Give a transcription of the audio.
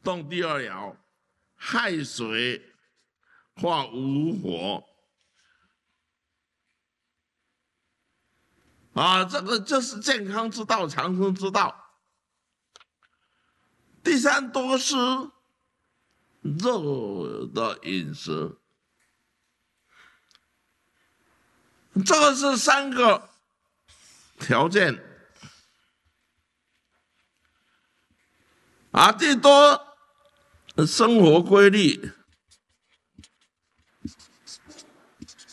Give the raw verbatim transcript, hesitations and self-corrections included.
动第二爻，亥水化午火。啊，这个就是健康之道，长生之道。第三，多吃肉的饮食，这个是三个条件。啊，第多生活规律。